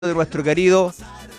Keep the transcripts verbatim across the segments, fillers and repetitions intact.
de nuestro querido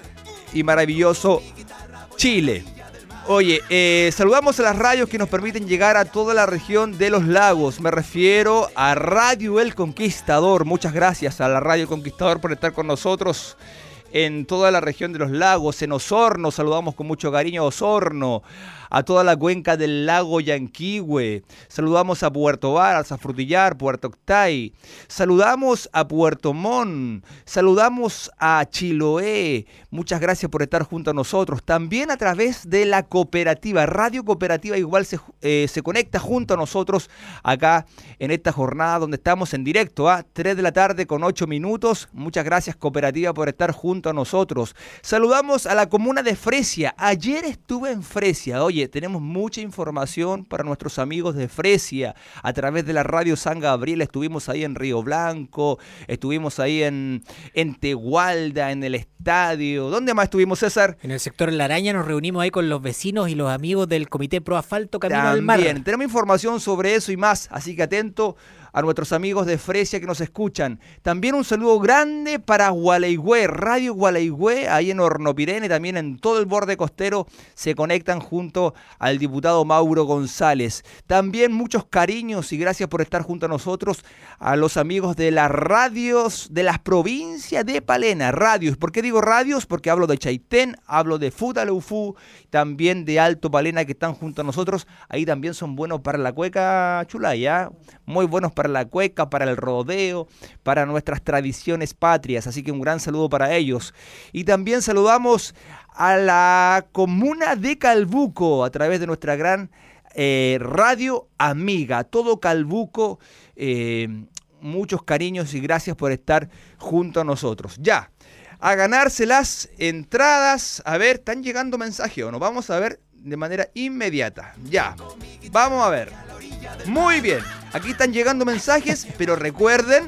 y maravilloso Chile. Oye, eh, saludamos a las radios que nos permiten llegar a toda la región de los lagos. Me refiero a Radio El Conquistador. Muchas gracias a la Radio El Conquistador por estar con nosotros en toda la región de los lagos. En Osorno, saludamos con mucho cariño a Osorno, a toda la cuenca del lago Yanquihue. Saludamos a Puerto Varas, a Frutillar, Puerto Octay. Saludamos a Puerto Montt. Saludamos a Chiloé. Muchas gracias por estar junto a nosotros. También a través de la cooperativa. Radio Cooperativa igual se, eh, se conecta junto a nosotros acá en esta jornada donde estamos en directo a tres de la tarde con ocho minutos. Muchas gracias, cooperativa, por estar junto a nosotros. Saludamos a la comuna de Fresia. Ayer estuve en Fresia. Oye, tenemos mucha información para nuestros amigos de Fresia a través de la radio San Gabriel. Estuvimos ahí en Río Blanco, estuvimos ahí en, en Tegualda, en el estadio. ¿Dónde más estuvimos, César? En el sector La Araña nos reunimos ahí con los vecinos y los amigos del Comité Pro Asfalto Camino También al Mar. Tenemos información sobre eso y más, así que atento a nuestros amigos de Fresia que nos escuchan. También un saludo grande para Gualeguay, Radio Gualeguay, ahí en Hornopirene, también en todo el borde costero se conectan junto al diputado Mauro González. También muchos cariños y gracias por estar junto a nosotros a los amigos de las radios de las provincias de Palena. Radios, ¿por qué digo radios? Porque hablo de Chaitén, hablo de Futaleufú, también de Alto Palena que están junto a nosotros. Ahí también son buenos para la cueca chulaya, muy buenos para para la cueca, para el rodeo, para nuestras tradiciones patrias, así que un gran saludo para ellos. Y también saludamos a la comuna de Calbuco a través de nuestra gran eh, radio amiga, todo Calbuco, eh, muchos cariños y gracias por estar junto a nosotros. Ya, a ganarse las entradas, a ver, ¿están llegando mensajes o no? Vamos a ver de manera inmediata, ya, vamos a ver. Muy bien, aquí están llegando mensajes, pero recuerden,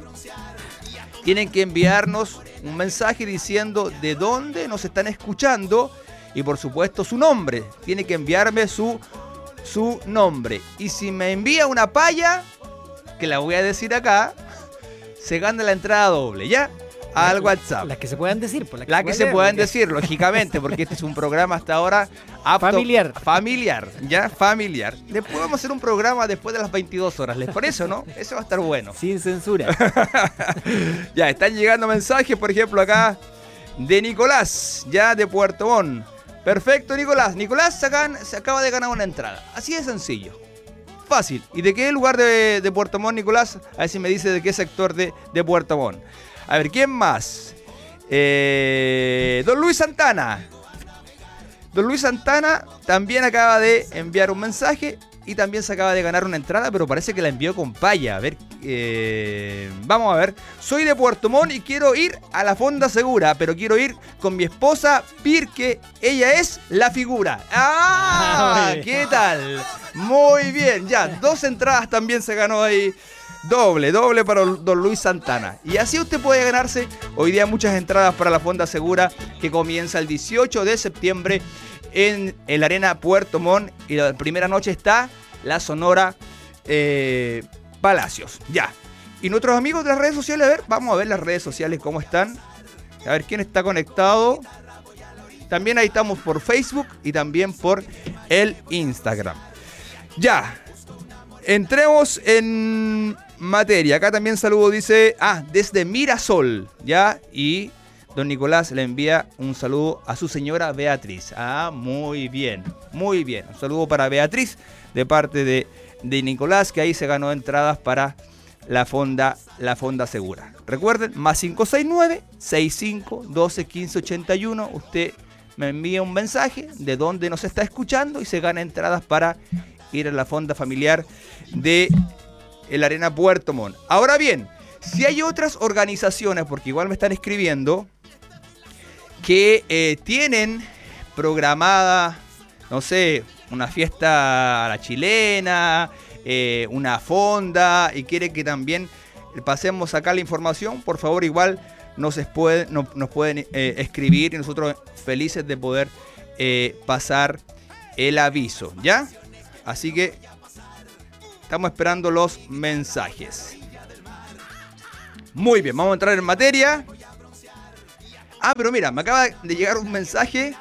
tienen que enviarnos un mensaje diciendo de dónde nos están escuchando y por supuesto su nombre. Tiene que enviarme su, su nombre. Y si me envía una paya, que la voy a decir acá, se gana la entrada doble, ¿ya? Al WhatsApp. Las que se puedan decir. Por las que las se que se puedan puedan decir, decir, lógicamente, porque este es un programa hasta ahora apto, familiar. Familiar, ya, familiar. Después vamos a hacer un programa después de las veintidós horas, ¿les parece o no? Eso va a estar bueno. Sin censura. Ya, están llegando mensajes, por ejemplo, acá de Nicolás, ya de Puerto Montt. Perfecto, Nicolás. Nicolás se, acaban, se acaba de ganar una entrada. Así de sencillo. Fácil. ¿Y de qué lugar de, de Puerto Montt, Nicolás? A ver si me dice de qué sector de, de Puerto Montt. A ver, ¿quién más? Eh, don Luis Santana. Don Luis Santana también acaba de enviar un mensaje y también se acaba de ganar una entrada, pero parece que la envió con paya. A ver, eh, vamos a ver. Soy de Puerto Montt y quiero ir a la Fonda Segura, pero quiero ir con mi esposa Pirque. Ella es la figura. ¡Ah! ¿Qué tal? Muy bien, ya, dos entradas también se ganó ahí. Doble, doble para don Luis Santana. Y así usted puede ganarse hoy día muchas entradas para la Fonda Segura que comienza el dieciocho de septiembre en el Arena Puerto Montt. Y la primera noche está la Sonora eh, Palacios. Ya. Y nuestros amigos de las redes sociales, a ver, vamos a ver las redes sociales cómo están. A ver quién está conectado. También ahí estamos por Facebook y también por el Instagram. Ya. Entremos en materia. Acá también saludo, dice, ah, desde Mirasol, ¿ya? Y don Nicolás le envía un saludo a su señora Beatriz. Ah, muy bien, muy bien. Un saludo para Beatriz de parte de, de Nicolás, que ahí se ganó entradas para la Fonda, la Fonda Segura. Recuerden, más cinco seis nueve, sesenta y cinco, doce, quince, ochenta y uno. Usted me envía un mensaje de dónde nos está escuchando y se gana entradas para ir a la Fonda Familiar de el Arena Puerto Montt. Ahora bien, si hay otras organizaciones, porque igual me están escribiendo, que eh, tienen programada, no sé, una fiesta a la chilena, eh, una fonda, y quieren que también pasemos acá la información, por favor, igual nos, puede, no, nos pueden eh, escribir y nosotros felices de poder eh, pasar el aviso, ¿ya? Así que estamos esperando los mensajes. Muy bien, vamos a entrar en materia. Ah, pero mira, me acaba de llegar un mensaje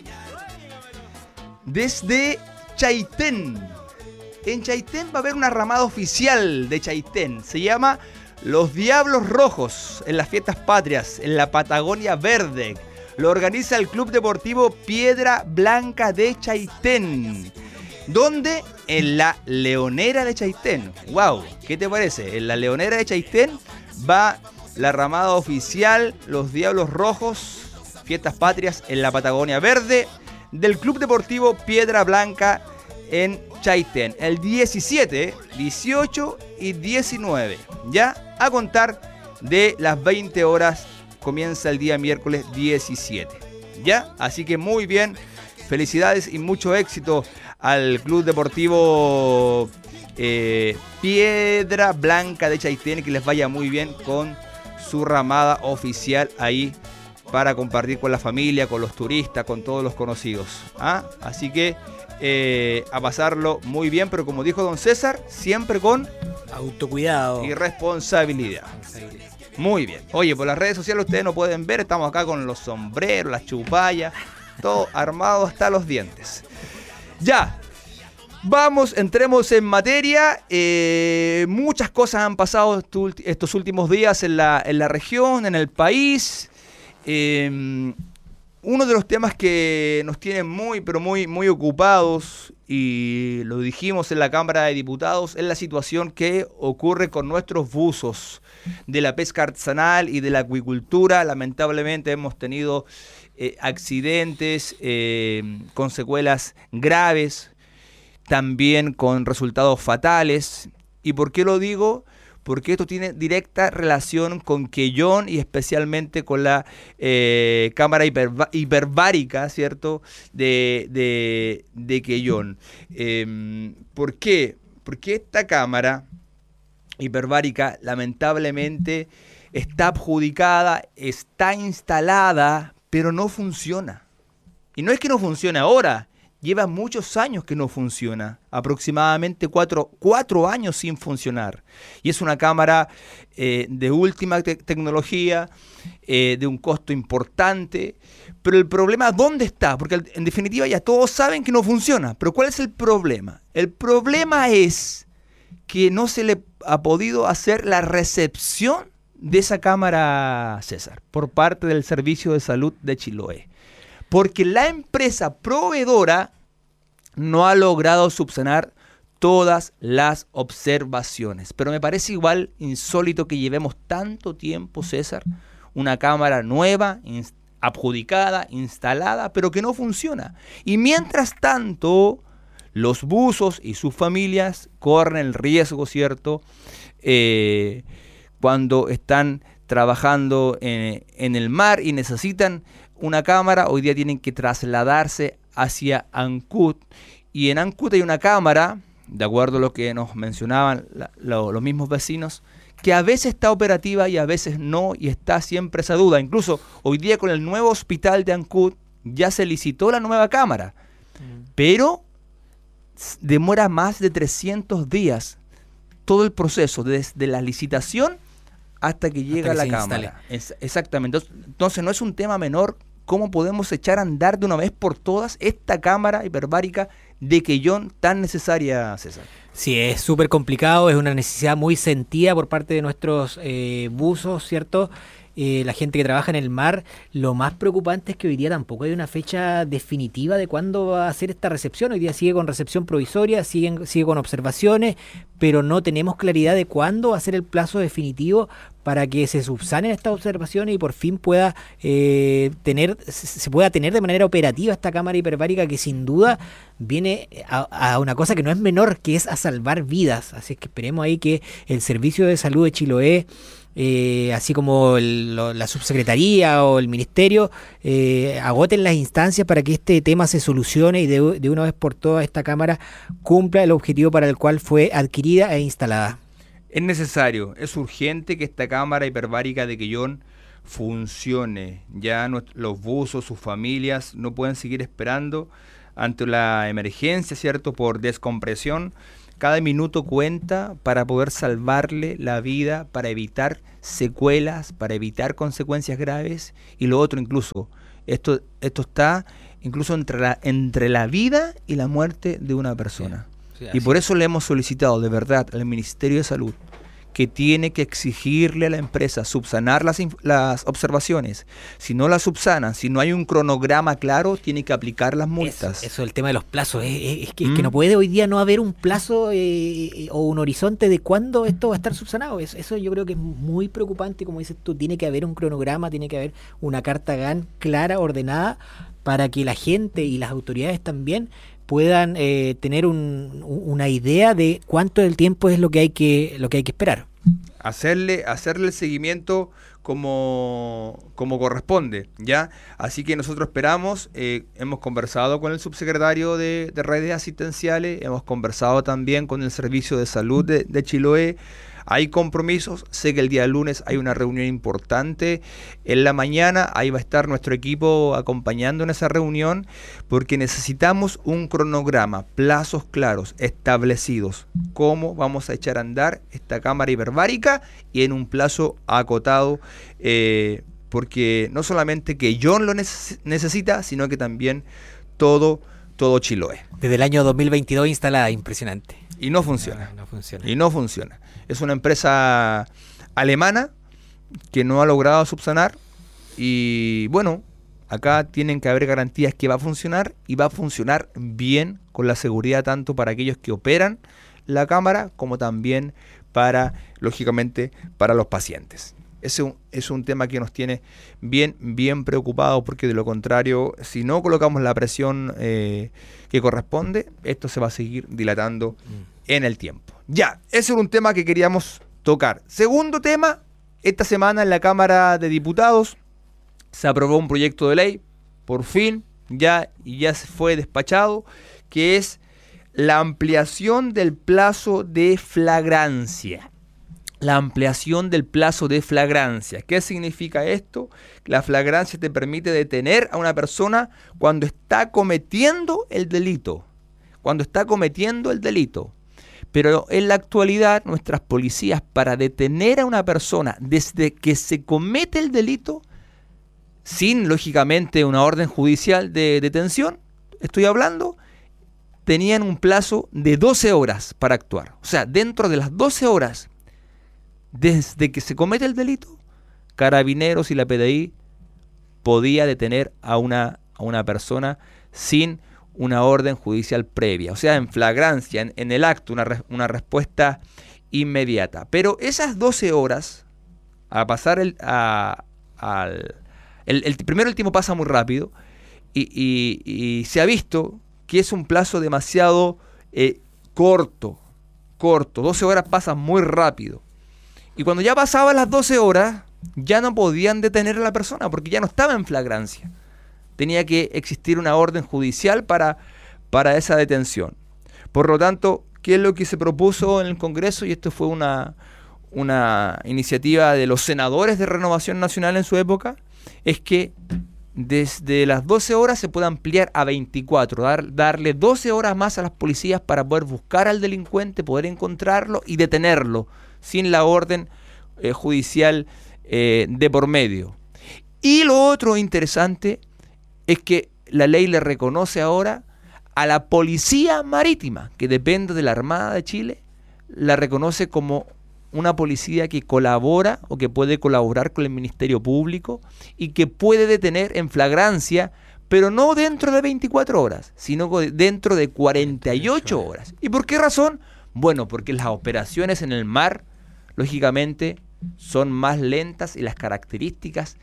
desde Chaitén. En Chaitén va a haber una ramada oficial de Chaitén. Se llama Los Diablos Rojos en las Fiestas Patrias, en la Patagonia Verde. Lo organiza el Club Deportivo Piedra Blanca de Chaitén. ¿Dónde? En la Leonera de Chaitén. ¡Wow! ¿Qué te parece? En la Leonera de Chaitén va la ramada oficial Los Diablos Rojos, Fiestas Patrias en la Patagonia Verde, del Club Deportivo Piedra Blanca en Chaitén. El diecisiete, dieciocho y diecinueve. Ya a contar de las veinte horas comienza el día miércoles diecisiete. ¿Ya? Así que muy bien. Felicidades y mucho éxito al Club Deportivo eh, Piedra Blanca de Chaitén, que les vaya muy bien con su ramada oficial ahí para compartir con la familia, con los turistas, con todos los conocidos. ¿Ah? Así que eh, a pasarlo muy bien, pero como dijo don César, siempre con autocuidado y responsabilidad. Muy bien. Oye, por las redes sociales ustedes no pueden ver, estamos acá con los sombreros, las chupallas, todo armado hasta los dientes. Ya, vamos, entremos en materia. Eh, muchas cosas han pasado estos últimos días en la, en la región, en el país. Eh, uno de los temas que nos tienen muy, pero muy, muy ocupados, y lo dijimos en la Cámara de Diputados, es la situación que ocurre con nuestros buzos de la pesca artesanal y de la acuicultura. Lamentablemente hemos tenido eh, accidentes eh, con secuelas graves, también con resultados fatales. ¿Y por qué lo digo? Porque esto tiene directa relación con Quellón y especialmente con la eh, cámara hiperba- hiperbárica, ¿cierto?, de, de, de Quellón. Eh, ¿Por qué? Porque esta cámara hiperbárica lamentablemente está adjudicada, está instalada, pero no funciona. Y no es que no funcione ahora, lleva muchos años que no funciona, aproximadamente cuatro, cuatro años sin funcionar. Y es una cámara eh, de última te- tecnología, eh, de un costo importante. Pero el problema, ¿dónde está? Porque en definitiva ya todos saben que no funciona. Pero ¿cuál es el problema? El problema es que no se le ha podido hacer la recepción de esa cámara, César, por parte del Servicio de Salud de Chiloé. Porque la empresa proveedora no ha logrado subsanar todas las observaciones. Pero me parece igual insólito que llevemos tanto tiempo, César, una cámara nueva, ins- adjudicada, instalada, pero que no funciona. Y mientras tanto, los buzos y sus familias corren el riesgo, ¿cierto?, eh, cuando están trabajando en, en el mar y necesitan una cámara, hoy día tienen que trasladarse hacia Ancud. Y en Ancud hay una cámara, de acuerdo a lo que nos mencionaban la, lo, los mismos vecinos, que a veces está operativa y a veces no, y está siempre esa duda. Incluso hoy día con el nuevo hospital de Ancud ya se licitó la nueva cámara, mm. pero demora más de trescientos días todo el proceso, desde la licitación hasta que llega hasta que la cámara. Es, exactamente. Entonces, entonces no es un tema menor cómo podemos echar a andar de una vez por todas esta cámara hiperbárica de Quellón tan necesaria, César. Sí, es súper complicado, es una necesidad muy sentida por parte de nuestros eh, buzos, ¿cierto? Eh, la gente que trabaja en el mar. Lo más preocupante es que hoy día tampoco hay una fecha definitiva de cuándo va a ser esta recepción. Hoy día sigue con recepción provisoria, sigue, sigue con observaciones, pero no tenemos claridad de cuándo va a ser el plazo definitivo para que se subsanen estas observaciones y por fin pueda eh, tener, se pueda tener de manera operativa esta cámara hiperbárica, que sin duda viene a, a una cosa que no es menor, que es a salvar vidas. Así que esperemos ahí que el Servicio de Salud de Chiloé, Eh, así como el, lo, la subsecretaría o el ministerio, eh, agoten las instancias para que este tema se solucione y de, de una vez por todas esta cámara cumpla el objetivo para el cual fue adquirida e instalada. Es necesario, es urgente que esta cámara hiperbárica de Quellón funcione. Ya no, los buzos, sus familias no pueden seguir esperando ante la emergencia, ¿cierto?, por descompresión. cada minuto cuenta para poder salvarle la vida, para evitar secuelas, para evitar consecuencias graves. Y lo otro incluso, esto, esto está incluso entre la, entre la vida y la muerte de una persona. Sí, sí, y por eso le hemos solicitado de verdad al Ministerio de Salud que tiene que exigirle a la empresa subsanar las, las observaciones. Si no las subsanan, si no hay un cronograma claro, tiene que aplicar las multas. Eso, eso el tema de los plazos. Es, es, es, que, Mm. es que no puede hoy día no haber un plazo eh, o un horizonte de cuándo esto va a estar subsanado. Eso, eso yo creo que es muy preocupante. Como dices tú, tiene que haber un cronograma, tiene que haber una carta G A N clara, ordenada, para que la gente y las autoridades también puedan eh, tener un, una idea de cuánto del tiempo es lo que hay que lo que hay que esperar. Hacerle, hacerle el seguimiento como, como corresponde, ¿ya? Así que nosotros esperamos, eh, hemos conversado con el subsecretario de, de redes asistenciales, hemos conversado también con el Servicio de Salud de, de Chiloé. Hay compromisos, sé que el día lunes hay una reunión importante en la mañana, ahí va a estar nuestro equipo acompañando en esa reunión, porque necesitamos un cronograma, plazos claros, establecidos, cómo vamos a echar a andar esta cámara hiperbárica y en un plazo acotado, eh, porque no solamente que John lo neces- necesita, sino que también todo, todo Chiloé. Desde el año dos mil veintidós instalada, impresionante. Y no funciona. No, no funciona. Y no funciona. Es una empresa alemana que no ha logrado subsanar y bueno, acá tienen que haber garantías que va a funcionar y va a funcionar bien, con la seguridad tanto para aquellos que operan la cámara como también para, lógicamente, para los pacientes. Ese es un, es un tema que nos tiene bien, bien preocupados, porque de lo contrario, si no colocamos la presión eh, que corresponde, esto se va a seguir dilatando mm. en el tiempo. Ya, ese era un tema que queríamos tocar. Segundo tema, esta semana en la Cámara de Diputados se aprobó un proyecto de ley, por fin, ya, y ya se fue despachado, que es la ampliación del plazo de flagrancia. La ampliación del plazo de flagrancia. ¿Qué significa esto? La flagrancia te permite detener a una persona cuando está cometiendo el delito. Cuando está cometiendo el delito. Pero en la actualidad, nuestras policías, para detener a una persona desde que se comete el delito, sin, lógicamente, una orden judicial de detención, estoy hablando, tenían un plazo de doce horas para actuar. O sea, dentro de las doce horas, desde que se comete el delito, Carabineros y la P D I podía detener a una, a una persona sin una orden judicial previa. O sea, en flagrancia, en, en el acto, una, re, una respuesta inmediata. Pero esas doce horas, a pasar el... A, al, el, el primero el tiempo pasa muy rápido y, y, y se ha visto que es un plazo demasiado eh, corto, corto. doce horas pasan muy rápido. Y cuando ya pasaban las doce horas, ya no podían detener a la persona porque ya no estaba en flagrancia. Tenía que existir una orden judicial para, para esa detención. Por lo tanto, ¿qué es lo que se propuso en el Congreso? Y esto fue una, una iniciativa de los senadores de Renovación Nacional en su época, es que desde las doce horas se puede ampliar a veinticuatro, dar, darle doce horas más a las policías para poder buscar al delincuente, poder encontrarlo y detenerlo, sin la orden eh, judicial eh, de por medio. Y lo otro interesante es que la ley le reconoce ahora a la Policía Marítima, que depende de la Armada de Chile, la reconoce como una policía que colabora o que puede colaborar con el Ministerio Público y que puede detener en flagrancia, pero no dentro de veinticuatro horas, sino dentro de cuarenta y ocho horas. ¿Y por qué razón? Bueno, porque las operaciones en el mar, lógicamente, son más lentas y las características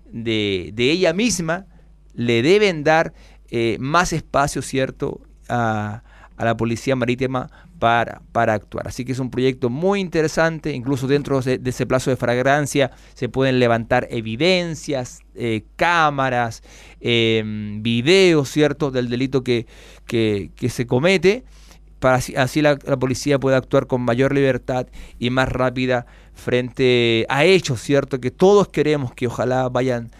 de, de ella misma le deben dar eh, más espacio, ¿cierto?, a, a la Policía Marítima para, para actuar. Así que es un proyecto muy interesante. Incluso dentro de, de ese plazo de flagrancia se pueden levantar evidencias, eh, cámaras, eh, videos, ¿cierto?, del delito que, que, que se comete, para así, así la, la policía puede actuar con mayor libertad y más rápida frente a hechos, ¿cierto?, que todos queremos que ojalá vayan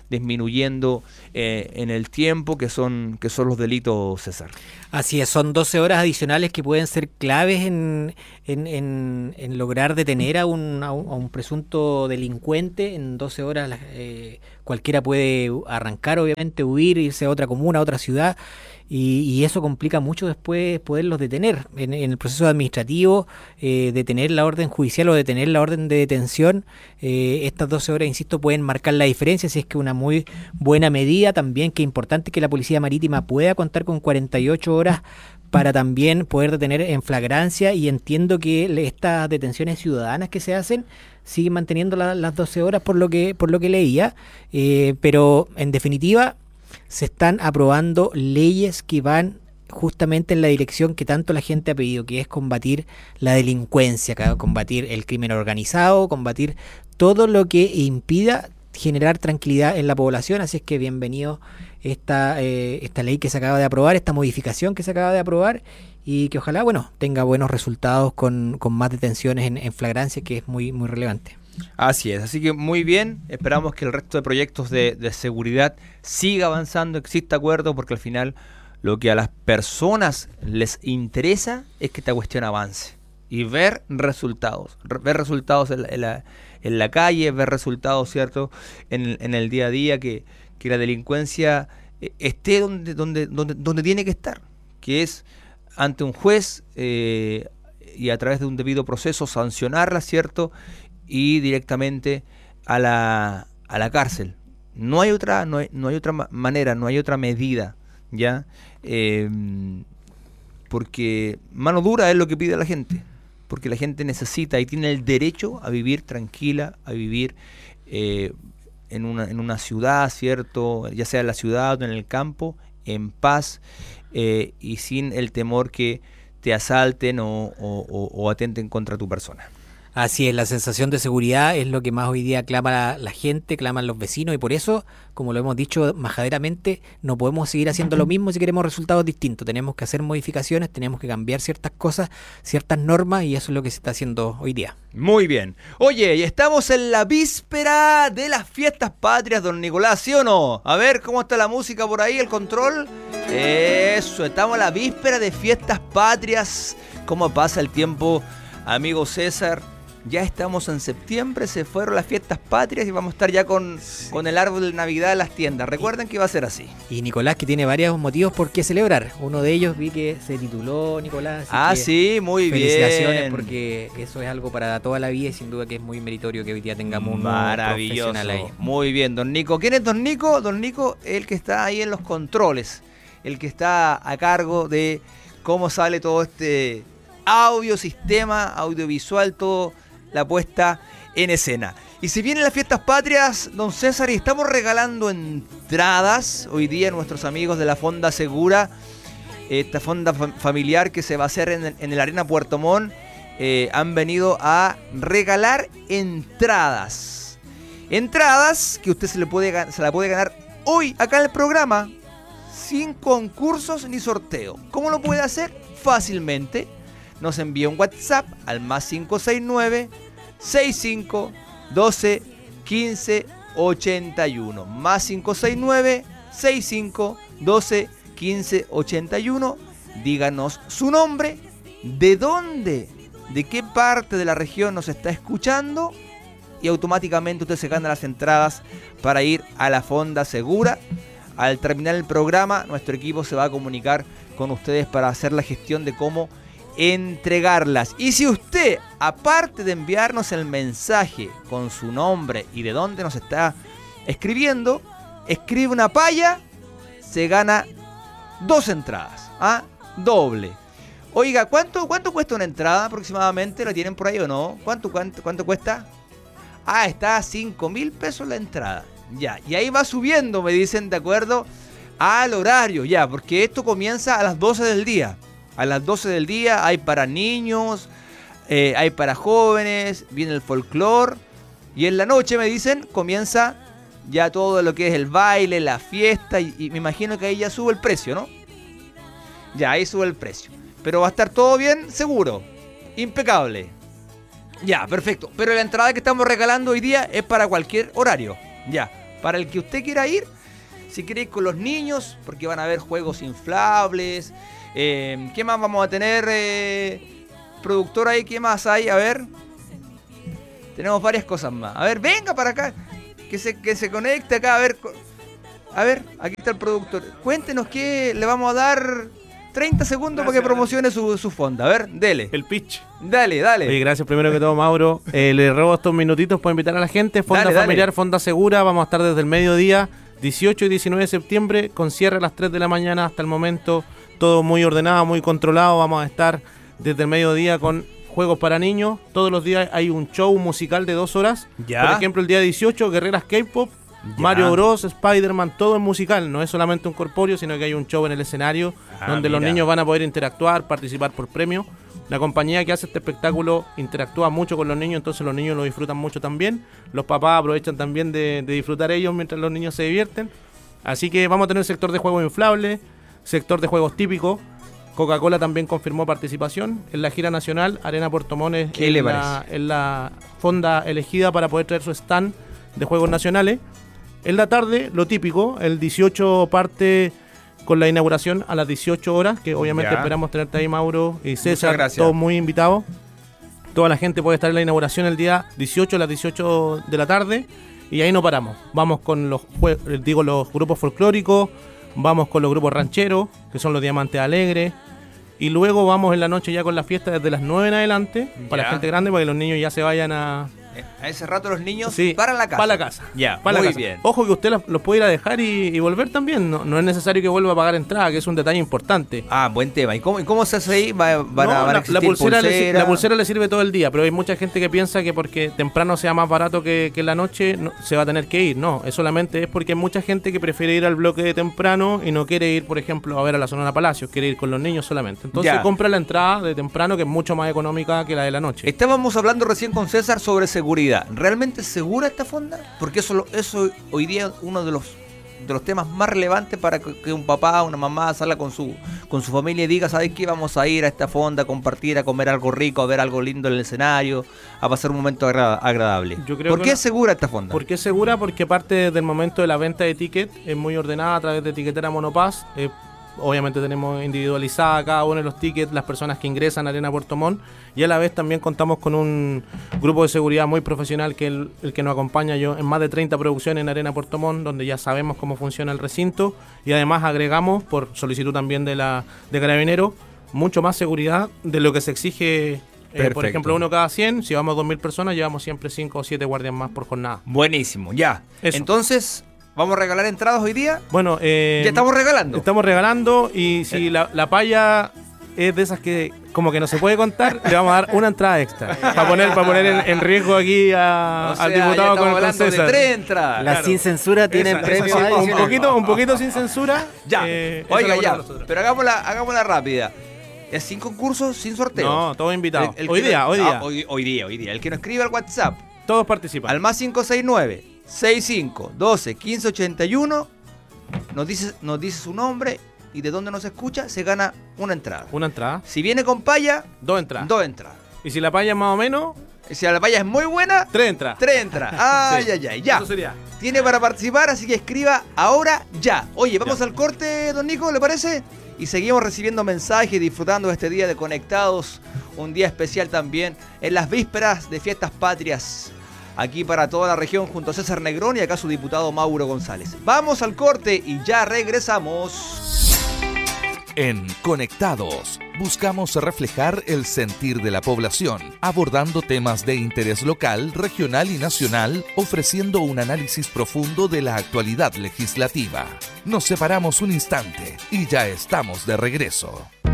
disminuyendo eh, en el tiempo, que son, que son los delitos, César. Así es, son doce horas adicionales que pueden ser claves en, en, en, en lograr detener a un, a, un, a un presunto delincuente. En doce horas eh, cualquiera puede arrancar, obviamente, huir, irse a otra comuna, a otra ciudad, y, y eso complica mucho después poderlos detener. En, en el proceso administrativo, eh, detener la orden judicial o detener la orden de detención, eh, estas doce horas, insisto, pueden marcar la diferencia, si es que una muy buena medida. También que es importante que la Policía Marítima pueda contar con cuarenta y ocho horas para también poder detener en flagrancia, y entiendo que estas detenciones ciudadanas que se hacen siguen manteniendo la, las doce horas por lo que por lo que leía, eh, pero en definitiva se están aprobando leyes que van justamente en la dirección que tanto la gente ha pedido, que es combatir la delincuencia, combatir el crimen organizado, combatir todo lo que impida generar tranquilidad en la población. Así es que bienvenido esta, eh, esta ley que se acaba de aprobar, esta modificación que se acaba de aprobar, y que ojalá, bueno, tenga buenos resultados con, con más detenciones en, en flagrancia, que es muy, muy relevante. Así es, así que muy bien, esperamos que el resto de proyectos de, de seguridad siga avanzando, exista acuerdo, porque al final lo que a las personas les interesa es que esta cuestión avance y ver resultados, ver resultados en la, en la, en la calle, ver resultados, ¿cierto?, en, en el día a día, que, que la delincuencia esté donde, donde, donde, donde tiene que estar, que es ante un juez eh, y a través de un debido proceso sancionarla, ¿cierto?, y directamente a la, a la cárcel. No hay otra, no hay, no hay otra manera, no hay otra medida, ¿ya? Eh, porque mano dura es lo que pide la gente, porque la gente necesita y tiene el derecho a vivir tranquila, a vivir eh, en una, en una ciudad, ¿cierto?, ya sea en la ciudad o en el campo, en paz, eh, y sin el temor que te asalten o, o, o, o atenten contra tu persona. Así es, la sensación de seguridad es lo que más hoy día clama la, la gente, claman los vecinos, y por eso, como lo hemos dicho majaderamente, no podemos seguir haciendo lo mismo si queremos resultados distintos. Tenemos que hacer modificaciones, tenemos que cambiar ciertas cosas, ciertas normas, y eso es lo que se está haciendo hoy día. Muy bien. Oye, y estamos en la víspera de las fiestas patrias, don Nicolás, ¿sí o no? A ver, ¿cómo está la música por ahí, el control? Eso, estamos en la víspera de fiestas patrias. ¿Cómo pasa el tiempo, amigo César? Ya estamos en septiembre, se fueron las fiestas patrias y vamos a estar ya con, sí. con el árbol de Navidad en las tiendas. Recuerden que iba a ser así. Y Nicolás, que tiene varios motivos por qué celebrar. Uno de ellos vi que se tituló Nicolás. Ah, sí, muy felicitaciones, bien. Felicitaciones, porque eso es algo para toda la vida y sin duda que es muy meritorio que hoy día tengamos un maravilloso profesional ahí. Muy bien, don Nico. ¿Quién es don Nico? Don Nico es el que está ahí en los controles, el que está a cargo de cómo sale todo este audio, sistema audiovisual, todo la puesta en escena. Y si vienen las fiestas patrias, don César, y estamos regalando entradas hoy día a nuestros amigos de la Fonda Segura, esta fonda familiar que se va a hacer en el, en el Arena Puerto Montt, eh, han venido a regalar entradas. Entradas que usted se, le puede, se la puede ganar hoy acá en el programa, sin concursos ni sorteo. ¿Cómo lo puede hacer? Fácilmente. Nos envía un WhatsApp al más cinco seis nueve, seis cinco, doce, quince, ochenta y uno. Más cinco seis nueve, seis cinco, doce, quince, ochenta y uno. Díganos su nombre, de dónde, de qué parte de la región nos está escuchando, y automáticamente usted se gana las entradas para ir a la Fonda Segura. Al terminar el programa, nuestro equipo se va a comunicar con ustedes para hacer la gestión de cómo entregarlas. Y si usted, aparte de enviarnos el mensaje con su nombre y de dónde nos está escribiendo, escribe una paya, se gana dos entradas, ¿ah? Doble. Oiga, ¿cuánto, cuánto cuesta una entrada aproximadamente? ¿La tienen por ahí o no? ¿Cuánto, cuánto, cuánto cuesta? Ah, está a cinco mil pesos la entrada. Ya, y ahí va subiendo, me dicen, de acuerdo al horario, ya, porque esto comienza a las doce del día. A las doce del día hay para niños, eh, hay para jóvenes, viene el folclore. Y en la noche, me dicen, comienza ya todo lo que es el baile, la fiesta. Y, y me imagino que ahí ya sube el precio, ¿no? Ya, ahí sube el precio. Pero va a estar todo bien, seguro. Impecable. Ya, perfecto. Pero la entrada que estamos regalando hoy día es para cualquier horario. Ya, Para el que usted quiera ir, si quiere ir con los niños, porque van a haber juegos inflables. Eh, ¿Qué más vamos a tener, eh, productor ahí? ¿Qué más hay? A ver. Tenemos varias cosas más. A ver, venga para acá. Que se, que se conecte acá. A ver, a ver, aquí está el productor. Cuéntenos qué le vamos a dar. treinta segundos gracias, para que promocione su, su fonda. A ver, dele. El pitch. Dale, dale. Oye, gracias primero que todo, Mauro. Eh, le robo estos minutitos para invitar a la gente. Fonda dale, familiar, dale. Fonda segura. Vamos a estar desde el mediodía, dieciocho y diecinueve de septiembre, con cierre a las tres de la mañana hasta el momento. Todo muy ordenado, muy controlado. Vamos a estar desde el mediodía con juegos para niños. Todos los días hay un show musical de dos horas. ¿Ya? Por ejemplo, el día dieciocho, Guerreras K-Pop. Ya. Mario Bros, Spider-Man, todo es musical, no es solamente un corpóreo, sino que hay un show en el escenario ah, donde mira. los niños van a poder interactuar, participar por premio. La compañía que hace este espectáculo interactúa mucho con los niños, entonces los niños lo disfrutan mucho también. Los papás aprovechan también de, de disfrutar ellos mientras los niños se divierten. Así que vamos a tener sector de juegos inflables, sector de juegos típicos. Coca-Cola también confirmó participación en la gira nacional. Arena Puerto Montt es en la, en la fonda elegida para poder traer su stand de juegos nacionales. En la tarde, lo típico, el dieciocho parte con la inauguración a las dieciocho horas, que obviamente ya. esperamos tenerte ahí, Mauro y César, todos muy invitados. Toda la gente puede estar en la inauguración el día dieciocho a las dieciocho de la tarde y ahí no paramos. Vamos con los, digo, los grupos folclóricos, vamos con los grupos rancheros, que son los Diamantes Alegres, y luego vamos en la noche ya con la fiesta desde las nueve en adelante, ya. para la gente grande, para que los niños ya se vayan a... A ese rato los niños sí, para la casa. Para la casa. Ya, para muy la casa. bien. Ojo que usted los, los puede ir a dejar y, y volver también. No, no es necesario que vuelva a pagar entrada, que es un detalle importante. Ah, buen tema. ¿Y cómo, y cómo se hace ahí? ¿Va, van no, a, van la, a la, pulsera pulsera? Le, la pulsera le sirve todo el día, pero hay mucha gente que piensa que porque temprano sea más barato que, que en la noche no, se va a tener que ir. No, es solamente es porque hay mucha gente que prefiere ir al bloque de temprano y no quiere ir, por ejemplo, a ver a la Sonora Palacios, quiere ir con los niños solamente. Entonces ya. compra la entrada de temprano, que es mucho más económica que la de la noche. Estábamos hablando recién con César sobre seguridad. ¿Realmente segura esta fonda? Porque eso, eso hoy día es uno de los de los temas más relevantes para que, que un papá o una mamá salga con su con su familia y diga, ¿sabes qué? Vamos a ir a esta fonda a compartir, a comer algo rico, a ver algo lindo en el escenario, a pasar un momento agra- agradable. Yo creo ¿Por qué no, es segura esta fonda? ¿Por qué es segura? Porque parte del momento de la venta de ticket es muy ordenada a través de Tiquetera Monopass. Eh, Obviamente tenemos individualizada cada uno de los tickets, las personas que ingresan a Arena Puerto Montt, y a la vez también contamos con un grupo de seguridad muy profesional que el, el que nos acompaña yo en más de treinta producciones en Arena Puerto Montt, donde ya sabemos cómo funciona el recinto, y además agregamos, por solicitud también de la de Carabineros, mucho más seguridad de lo que se exige. Eh, por ejemplo, uno cada cien, si vamos dos mil personas, llevamos siempre cinco o siete guardias más por jornada. Buenísimo, ya. Eso. Entonces... ¿vamos a regalar entradas hoy día? Bueno, eh, ya estamos regalando. Estamos regalando y si eh. la, la paya es de esas que como que no se puede contar, le vamos a dar una entrada extra. Para poner, para poner en, en riesgo aquí a, o sea, al diputado con, con César. De tres entradas. La claro. sin censura tiene premio. Esa, un, poquito, un poquito sin censura. Ya, eh, oiga ya, pero hagámosla, hagámosla rápida. ¿Es sin concursos, sin sorteo? No, todos invitados. El, el hoy, día, no, hoy día, ah, hoy, hoy día. Hoy día. El que nos escribe al WhatsApp. Todos participan. Al más cinco seis nueve, seis cinco, doce, quince ochenta y uno, nos dice, nos dice su nombre y de dónde nos escucha, se gana una entrada. Una entrada. Si viene con paya, dos entradas. Dos entradas. Y si la paya es más o menos, si la paya es muy buena, tres entradas. Tres entradas. Ay, sí. ay, ay, ya. Eso sería. Tiene para participar, así que escriba ahora ya. Oye, vamos ya. al corte, don Nico, ¿le parece? Y seguimos recibiendo mensajes, disfrutando de este día de Conectados, un día especial también en las vísperas de Fiestas Patrias. Aquí para toda la región junto a César Negrón y acá su diputado Mauro González. Vamos al corte y ya regresamos. En Conectados buscamos reflejar el sentir de la población, abordando temas de interés local, regional y nacional, ofreciendo un análisis profundo de la actualidad legislativa. Nos separamos un instante y ya estamos de regreso.